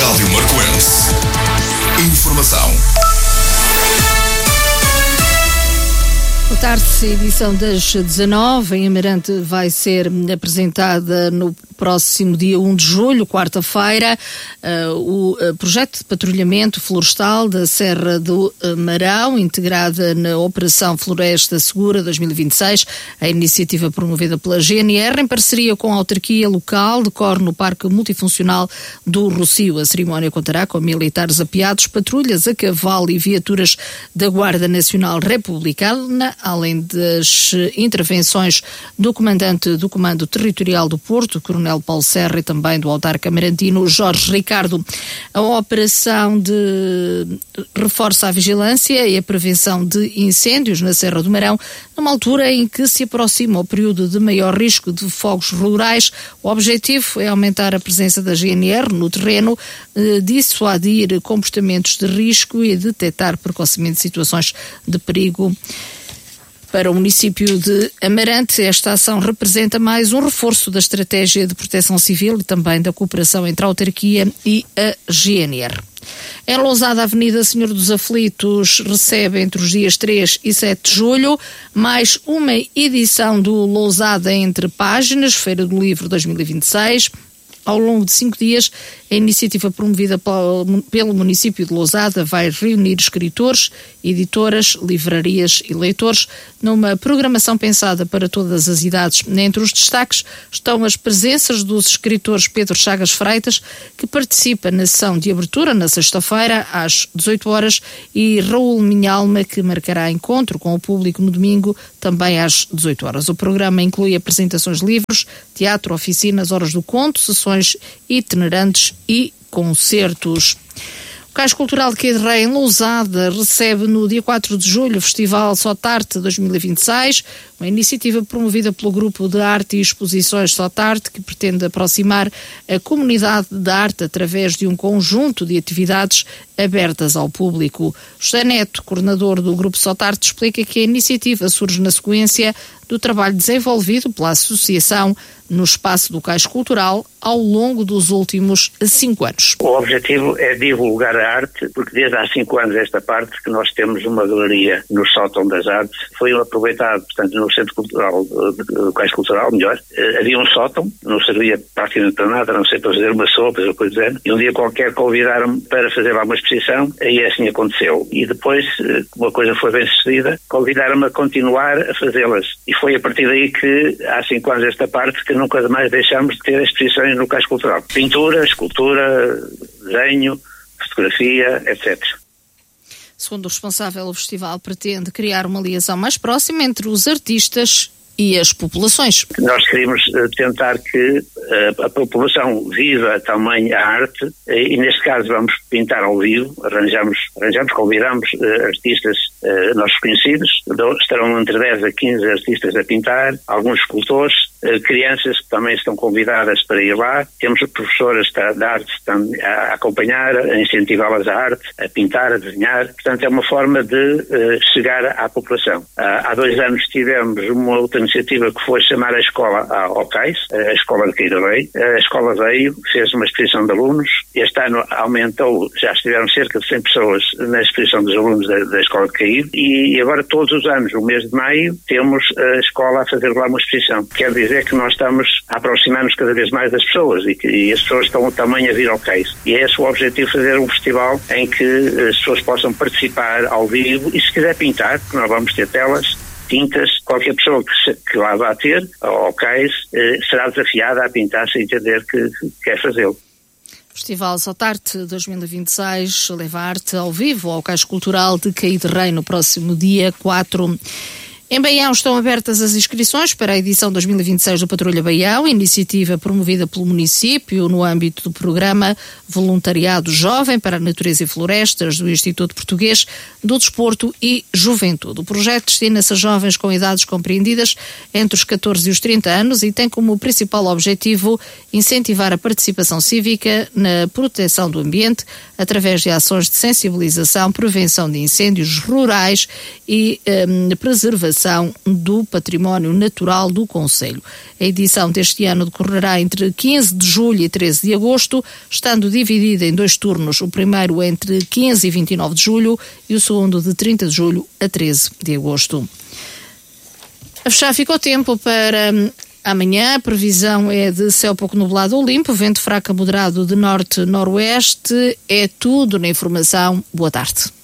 Rádio Marcoense. Informação. Boa tarde, edição das 19 em Amarante vai ser apresentada no próximo dia 1 de julho, quarta-feira, o projeto de patrulhamento florestal da Serra do Marão, integrada na Operação Floresta Segura 2026, a iniciativa promovida pela GNR em parceria com a autarquia local, decorre no Parque Multifuncional do Rossio. A cerimónia contará com militares apeados, patrulhas a cavalo e viaturas da Guarda Nacional Republicana, além das intervenções do comandante do Comando Territorial do Porto, Coronel Paulo Serra, e também do autarca amarantino Jorge Ricardo. A operação reforça a vigilância e a prevenção de incêndios na Serra do Marão, numa altura em que se aproxima o período de maior risco de fogos rurais. O objetivo é aumentar a presença da GNR no terreno, dissuadir comportamentos de risco e detectar precocemente situações de perigo. Para o município de Amarante, esta ação representa mais um reforço da estratégia de proteção civil e também da cooperação entre a autarquia e a GNR. Em Lousada, a Avenida Senhor dos Aflitos recebe entre os dias 3 e 7 de julho mais uma edição do Lousada Entre Páginas, Feira do Livro 2026. Ao longo de 5 dias, a iniciativa promovida pelo município de Lousada vai reunir escritores, editoras, livrarias e leitores numa programação pensada para todas as idades. Entre os destaques estão as presenças dos escritores Pedro Chagas Freitas, que participa na sessão de abertura na sexta-feira às 18 horas, e Raul Minhalma, que marcará encontro com o público no domingo, também às 18 horas. O programa inclui apresentações de livros, teatro, oficinas, horas do conto, sessões itinerantes e concertos. O Cais Cultural de Queide Rei, em Lousada, recebe no dia 4 de julho o Festival Sotarte 2026, uma iniciativa promovida pelo Grupo de Arte e Exposições Sotarte, que pretende aproximar a comunidade da arte através de um conjunto de atividades abertas ao público. José Neto, coordenador do Grupo Sotarte, explica que a iniciativa surge na sequência do trabalho desenvolvido pela Associação no espaço do Cais Cultural ao longo dos últimos 5 anos. O objetivo é divulgar a arte, porque desde há 5 anos esta parte que nós temos uma galeria no Sótão das Artes. Foi aproveitado, portanto, no Centro Cultural do Cais Cultural, melhor. Havia um sótão, não servia praticamente para nada, a não ser para fazer uma sopa, ou coisa do género. E um dia qualquer convidaram-me para fazer lá uma exposição, e assim aconteceu. E depois, uma coisa foi bem sucedida, convidaram-me a continuar a fazê-las. E foi a partir daí que, há 5 anos esta parte, que nunca mais deixamos de ter exposições no Cais Cultural. Pintura, escultura, desenho, fotografia, etc. Segundo o responsável, o festival pretende criar uma liaison mais próxima entre os artistas e as populações. Nós queremos tentar que a população viva também a arte, e neste caso vamos pintar ao vivo, convidamos artistas nossos conhecidos, estarão entre 10 a 15 artistas a pintar, alguns escultores, crianças que também estão convidadas para ir lá, temos professoras de arte a acompanhar, a incentivá-las à arte, a pintar, a desenhar, portanto é uma forma de chegar à população. Há 2 anos tivemos uma outra iniciativa que foi chamar a escola ao Cais, a escola de Queide Rei. A escola veio, fez uma exposição de alunos, este ano aumentou, já estiveram cerca de 100 pessoas na exposição dos alunos da escola de Queide, e agora todos os anos, no mês de maio, temos a escola a fazer lá uma exposição. Quer dizer que nós estamos a aproximar-nos cada vez mais das pessoas, e as pessoas estão também a vir ao Cais. E é esse o objetivo, fazer um festival em que as pessoas possam participar ao vivo, e se quiser pintar, porque nós vamos ter telas, tintas, qualquer pessoa que lá vá ter, ao Cais, será desafiada a pintar sem entender que quer fazê-lo. Festival Sotarte 2026 leva arte ao vivo ao Cais Cultural de Queide Rei no próximo dia 4. Em Baião estão abertas as inscrições para a edição 2026 do Patrulha Baião, iniciativa promovida pelo município no âmbito do programa Voluntariado Jovem para a Natureza e Florestas do Instituto Português do Desporto e Juventude. O projeto destina-se a jovens com idades compreendidas entre os 14 e os 30 anos e tem como principal objetivo incentivar a participação cívica na proteção do ambiente através de ações de sensibilização, prevenção de incêndios rurais e preservação Preservação do Património Natural do Concelho. A edição deste ano decorrerá entre 15 de julho e 13 de agosto, estando dividida em 2 turnos, o primeiro entre 15 e 29 de julho e o segundo de 30 de julho a 13 de agosto. A fechar fica o tempo para amanhã. A previsão é de céu pouco nublado ou limpo, vento fraco a moderado de norte-noroeste. É tudo na informação. Boa tarde.